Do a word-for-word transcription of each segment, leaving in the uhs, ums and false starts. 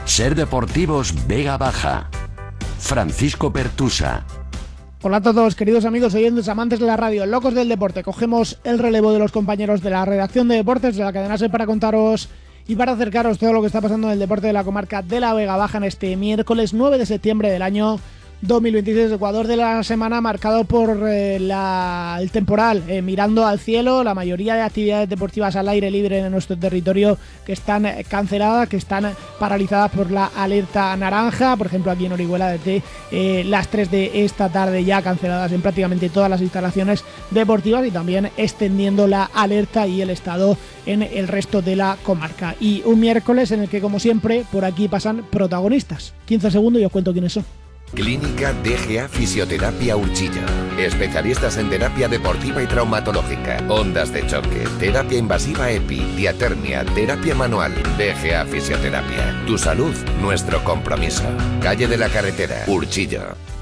Ser Deportivos Vega Baja. Francisco Pertusa. Hola a todos, queridos amigos oyentes, amantes de la radio, locos del deporte. Cogemos el relevo de los compañeros de la redacción de deportes de la cadena SER para contaros y para acercaros todo lo que está pasando en el deporte de la comarca de la Vega Baja en este miércoles nueve de septiembre del año dos mil veintiséis, Ecuador de la semana marcado por eh, la, el temporal, eh, mirando al cielo, la mayoría de actividades deportivas al aire libre en nuestro territorio que están canceladas, que están paralizadas por la alerta naranja. Por ejemplo, aquí en Orihuela desde eh, las tres de esta tarde ya canceladas en prácticamente todas las instalaciones deportivas, y también extendiendo la alerta y el estado en el resto de la comarca. Y un miércoles en el que, como siempre, por aquí pasan protagonistas. quince segundos y os cuento quiénes son. Clínica D G A Fisioterapia Urchillo. Especialistas en terapia deportiva y traumatológica, ondas de choque, terapia invasiva EPI, diatermia, terapia manual. D G A Fisioterapia. Tu salud, nuestro compromiso. Calle de la Carretera, Urchillo.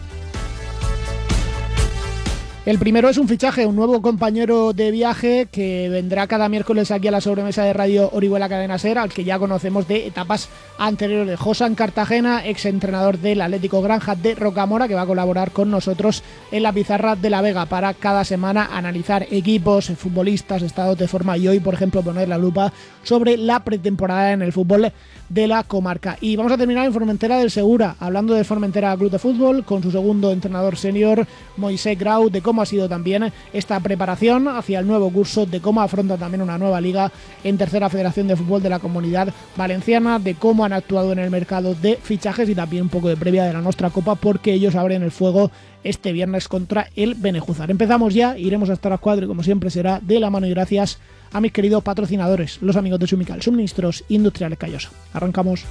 El primero es un fichaje, un nuevo compañero de viaje que vendrá cada miércoles aquí a la sobremesa de Radio Orihuela Cadena SER, al que ya conocemos de etapas anteriores. Josan Cartagena, exentrenador del Atlético Granja de Rocamora, que va a colaborar con nosotros en la pizarra de la Vega para cada semana analizar equipos, futbolistas, estados de forma y hoy, por ejemplo, poner la lupa sobre la pretemporada en el fútbol de la comarca. Y vamos a terminar en Formentera del Segura, hablando de Formentera Club de Fútbol, con su segundo entrenador senior, Moisés Grau, de cómo ha sido también esta preparación hacia el nuevo curso, de cómo afronta también una nueva liga en Tercera Federación de Fútbol de la Comunidad Valenciana, de cómo han actuado en el mercado de fichajes y también un poco de previa de la Nostra Copa, porque ellos abren el fuego este viernes contra el Benejúzar. Empezamos ya, iremos hasta las cuatro y como siempre será de la mano y gracias a mis queridos patrocinadores, los amigos de Sumical, Suministros Industriales Callosa. Arrancamos.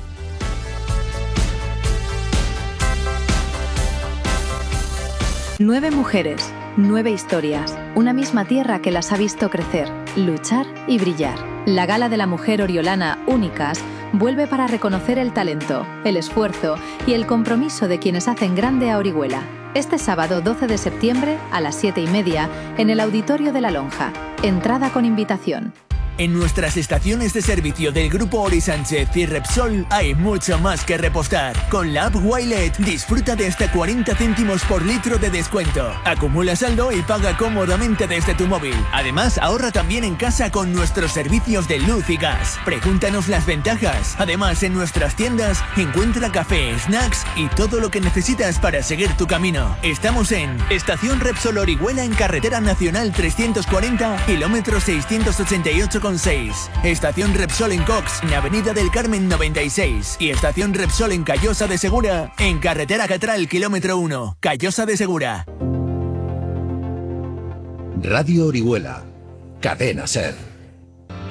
Nueve mujeres, nueve historias, una misma tierra que las ha visto crecer, luchar y brillar. La Gala de la Mujer Oriolana Únicas vuelve para reconocer el talento, el esfuerzo y el compromiso de quienes hacen grande a Orihuela. Este sábado doce de septiembre a las siete y media en el Auditorio de la Lonja. Entrada con invitación. En nuestras estaciones de servicio del Grupo Ori Sánchez y Repsol hay mucho más que repostar. Con la app Wilet disfruta de hasta cuarenta céntimos por litro de descuento. Acumula saldo y paga cómodamente desde tu móvil. Además, ahorra también en casa con nuestros servicios de luz y gas. Pregúntanos las ventajas. Además, en nuestras tiendas encuentra café, snacks y todo lo que necesitas para seguir tu camino. Estamos en Estación Repsol Orihuela en Carretera Nacional trescientos cuarenta, kilómetro seiscientos ochenta y ocho con seis. Estación Repsol en Cox, en Avenida del Carmen noventa y seis. Y Estación Repsol en Callosa de Segura, en Carretera Catral, kilómetro uno, Callosa de Segura. Radio Orihuela, Cadena SER.